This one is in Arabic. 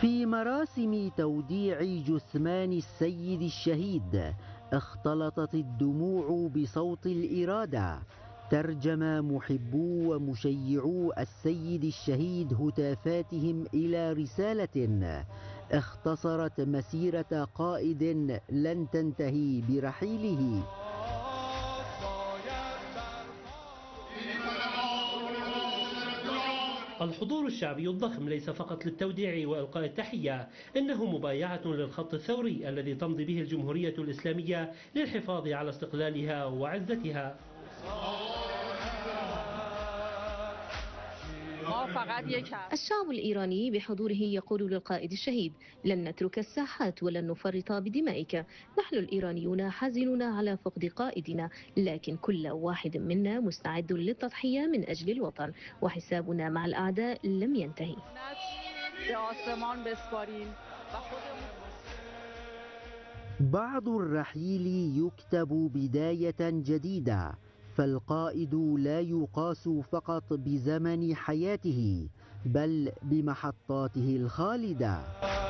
في مراسم توديع جثمان السيد الشهيد اختلطت الدموع بصوت الإرادة. ترجم محبو ومشيعو السيد الشهيد هتافاتهم إلى رسالة اختصرت مسيرة قائد لن تنتهي برحيله. الحضور الشعبي الضخم ليس فقط للتوديع وإلقاء التحية، إنه مبايعة للخط الثوري الذي تمضي به الجمهورية الإسلامية للحفاظ على استقلالها وعزتها. الشعب الإيراني بحضوره يقول للقائد الشهيد: لن نترك الساحات ولن نفرط بدمائك. نحن الإيرانيون حزنون على فقد قائدنا، لكن كل واحد منا مستعد للتضحية من أجل الوطن، وحسابنا مع الأعداء لم ينتهي. بعد الرحيل يكتب بداية جديدة، فالقائد لا يقاس فقط بزمن حياته بل بمحطاته الخالدة.